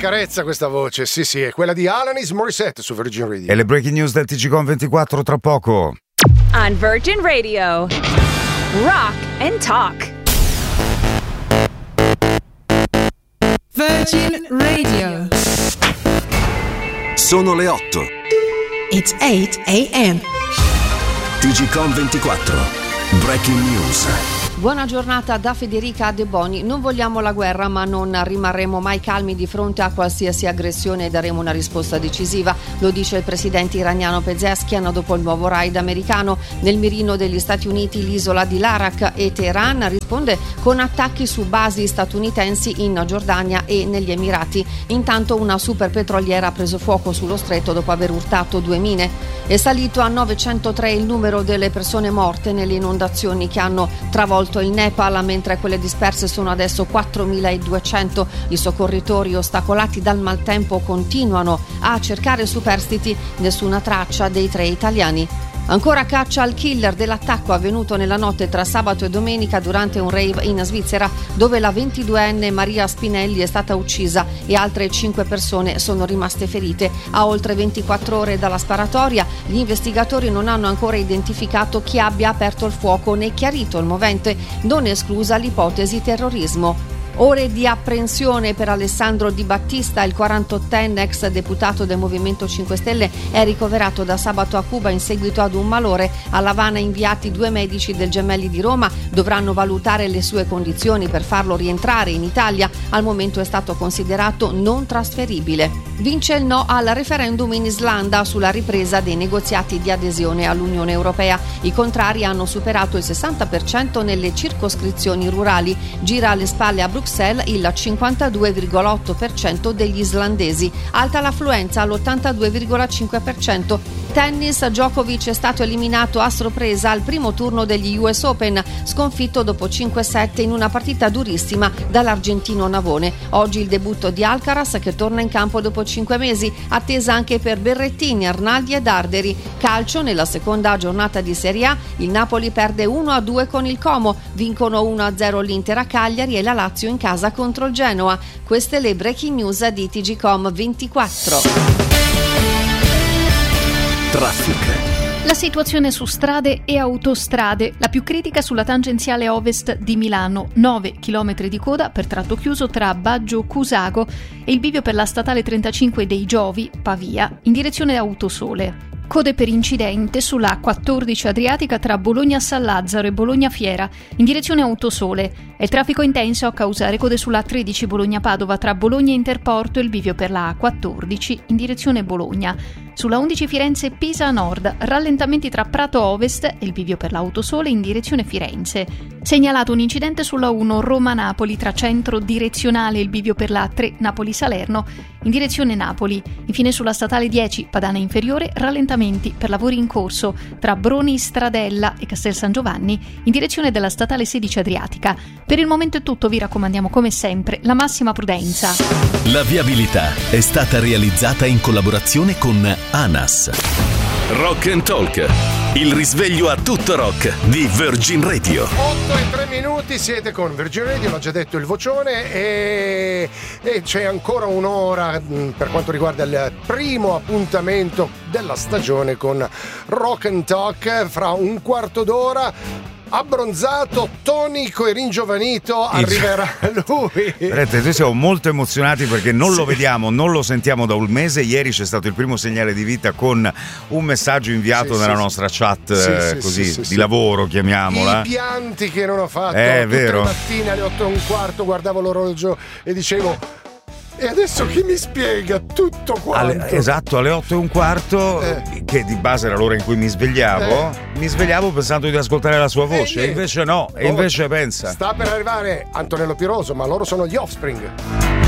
carezza questa voce, sì, è quella di Alanis Morissette su Virgin Radio. E le breaking news del TGCOM 24 tra poco. On Virgin Radio, Rock and Talk. Virgin Radio. Sono le 8. It's 8 a.m. TGCOM 24. Breaking news. Buona giornata da Federica De Boni. Non vogliamo la guerra, ma non rimarremo mai calmi di fronte a qualsiasi aggressione e daremo una risposta decisiva. Lo dice il presidente iraniano Pezeshkian dopo il nuovo raid americano nel mirino degli Stati Uniti, l'isola di Larak, e Teheran risponde con attacchi su basi statunitensi in Giordania e negli Emirati. Intanto una superpetroliera ha preso fuoco sullo stretto dopo aver urtato 2 mine. È salito a 903 il numero delle persone morte nelle inondazioni che hanno travolto il Nepal, mentre quelle disperse sono adesso 4.200. I soccorritori, ostacolati dal maltempo, continuano a cercare superstiti. Nessuna traccia dei 3 italiani. Ancora caccia al killer dell'attacco avvenuto nella notte tra sabato e domenica durante un rave in Svizzera, dove la 22enne Maria Spinelli è stata uccisa e altre 5 persone sono rimaste ferite. A oltre 24 ore dalla sparatoria, gli investigatori non hanno ancora identificato chi abbia aperto il fuoco né chiarito il movente, non esclusa l'ipotesi terrorismo. Ore di apprensione per Alessandro Di Battista, il 48enne ex deputato del Movimento 5 Stelle è ricoverato da sabato a Cuba in seguito ad un malore. All'Havana inviati 2 medici del Gemelli di Roma dovranno valutare le sue condizioni per farlo rientrare in Italia. Al momento è stato considerato non trasferibile. Vince il no al referendum in Islanda sulla ripresa dei negoziati di adesione all'Unione Europea. I contrari hanno superato il 60% nelle circoscrizioni rurali. Gira alle spalle a Bruxelles il 52,8% degli islandesi. Alta l'affluenza all'82,5%. Tennis, Djokovic è stato eliminato a sorpresa al primo turno degli US Open, sconfitto dopo 5-7 in una partita durissima dall'argentino Navone. Oggi il debutto di Alcaraz, che torna in campo dopo 5 mesi, attesa anche per Berrettini, Arnaldi e Darderi. Calcio, nella seconda giornata di Serie A, il Napoli perde 1-2 con il Como, vincono 1-0 l'Inter a Cagliari e la Lazio in casa contro il Genoa. Queste le breaking news di TGCOM 24. Traffic. La situazione su strade e autostrade, la più critica sulla tangenziale ovest di Milano, 9 km di coda per tratto chiuso tra Baggio Cusago e il bivio per la statale 35 dei Giovi, Pavia, in direzione Autosole. Code per incidente sulla 14 Adriatica tra Bologna San Lazzaro e Bologna Fiera, in direzione Autosole. È il traffico intenso a causare code sulla 13 Bologna Padova tra Bologna Interporto e il bivio per la 14 in direzione Bologna. Sulla 11 Firenze Pisa Nord, rallentamenti tra Prato Ovest e il bivio per l'Autosole in direzione Firenze. Segnalato un incidente sulla 1 Roma Napoli tra centro direzionale e il bivio per la 3 Napoli Salerno in direzione Napoli. Infine sulla statale 10 Padana Inferiore, rallentamenti per lavori in corso tra Broni Stradella e Castel San Giovanni in direzione della statale 16 Adriatica. Per il momento è tutto, vi raccomandiamo come sempre la massima prudenza. La viabilità è stata realizzata in collaborazione con ANAS. Rock and Talk, il risveglio a tutto rock di Virgin Radio. 8:03, siete con Virgin Radio, l'ho già detto il vocione, e c'è ancora un'ora per quanto riguarda il primo appuntamento della stagione con Rock and Talk. Fra un quarto d'ora, abbronzato, tonico e ringiovanito, arriverà lui. Noi siamo molto emozionati perché non lo vediamo, non lo sentiamo da un mese. Ieri c'è stato il primo segnale di vita con un messaggio inviato nella nostra chat di lavoro, chiamiamola. I pianti che non ho fatto tutte le mattine alle 8:15 guardavo l'orologio e dicevo: e adesso chi mi spiega tutto quanto? Esatto, alle 8:15, che di base era l'ora in cui mi svegliavo pensando di ascoltare la sua voce, e invece no, e invece pensa. Sta per arrivare Antonello Piroso, ma loro sono gli Offspring.